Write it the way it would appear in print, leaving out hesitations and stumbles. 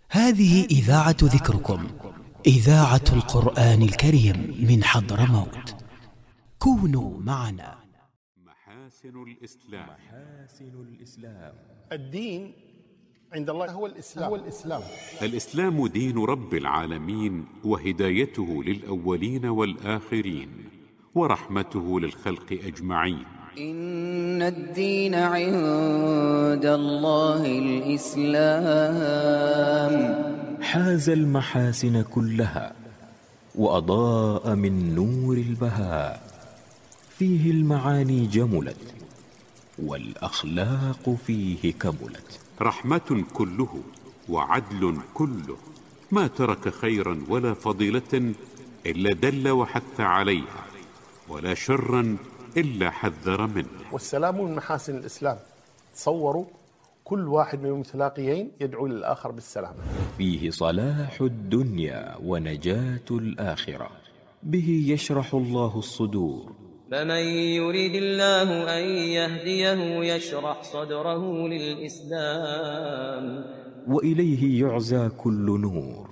هذه إذاعة ذكركم، إذاعة القرآن الكريم من حضرموت. كونوا معنا. محاسن الإسلام. الدين عند الله هو الإسلام. الإسلام دين رب العالمين، وهدايته للأولين والآخرين، ورحمته للخلق أجمعين. إن الدين عند الله الإسلام. حاز المحاسن كلها وأضاء من نور البهاء، فيه المعاني جملت والأخلاق فيه كملت. رحمة كله وعدل كله، ما ترك خيرا ولا فضيلة إلا دل وحث عليها، ولا شرا إلا حذر منه. والسلام من محاسن الإسلام. تصوروا كل واحد من المتلاقيين يدعو للآخر بالسلام. فيه صلاح الدنيا ونجاة الآخرة، به يشرح الله الصدور. فمن يريد الله أن يهديه يشرح صدره للإسلام، وإليه يعزى كل نور.